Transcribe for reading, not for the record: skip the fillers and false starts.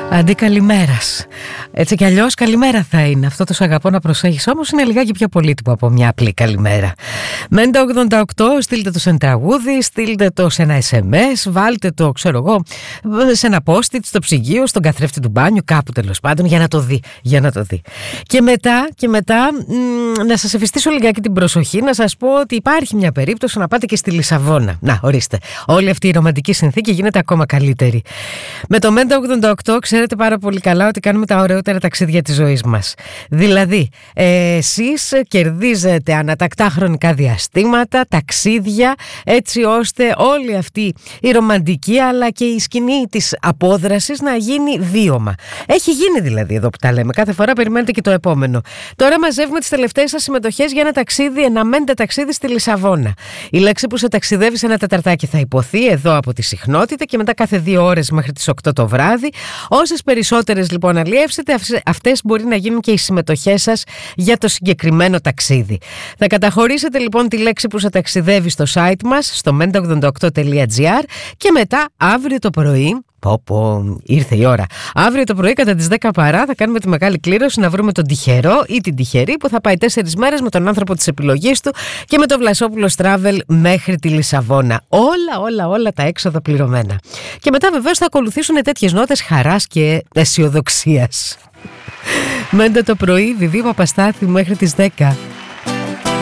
Αντί καλημέρας. Έτσι κι αλλιώς καλημέρα θα είναι. Αυτό το σ' αγαπώ να προσέχεις όμως είναι λιγάκι πιο πολύτιμο από μια απλή καλημέρα. Μέντα 88, στείλτε το σε ένα τραγούδι, στείλτε το σε ένα SMS, βάλτε το, ξέρω εγώ, σε ένα post-it, στο ψυγείο, στον καθρέφτη του μπάνιου, κάπου τέλος πάντων, για να το δει. Και μετά να σας ευαισθήσω λιγάκι την προσοχή, να σας πω ότι υπάρχει μια περίπτωση να πάτε και στη Λισαβόνα. Να, ορίστε. Όλη αυτή η ρομαντική συνθήκη γίνεται ακόμα καλύτερη. Με το Μέντα 88 ξέρετε πάρα πολύ καλά ότι κάνουμε τα ωραιότερα ταξίδια της ζωής μας. Δηλαδή, εσείς κερδίζετε ανατακτά χρονικά διαστήματα, ταξίδια, έτσι ώστε όλη αυτή η ρομαντική αλλά και η σκηνή της απόδρασης να γίνει βίωμα. Έχει γίνει δηλαδή εδώ που τα λέμε. Κάθε φορά περιμένετε και το επόμενο. Τώρα μαζεύουμε τις τελευταίες σας συμμετοχές για ένα ταξίδι, ένα Μέντα ταξίδι στη Λισαβόνα. Η λέξη που σε ταξιδεύει σε ένα τεταρτάκι θα υποθεί εδώ από τη συχνότητα και μετά κάθε 2 ώρες μέχρι τις 8 το βράδυ. Όσες περισσότερες λοιπόν αλλιεύσετε, αυτές μπορεί να γίνουν και οι συμμετοχές σας για το συγκεκριμένο ταξίδι. Θα καταχωρήσετε λοιπόν τη λέξη που σε ταξιδεύει στο site μας, στο menta88.gr και μετά αύριο το πρωί, ήρθε η ώρα. Αύριο το πρωί κατά τις 10 παρά θα κάνουμε τη μεγάλη κλήρωση να βρούμε τον τυχερό ή την τυχερή που θα πάει 4 μέρες με τον άνθρωπο της επιλογής του και με το Βλασόπουλος Travel μέχρι τη Λισαβόνα. Όλα τα έξοδα πληρωμένα. Και μετά βεβαίως θα ακολουθήσουν τέτοιες νότες χαράς και αισιοδοξίας. Μέντα το πρωί, Βιβί Παπαστάθη μέχρι τις 10.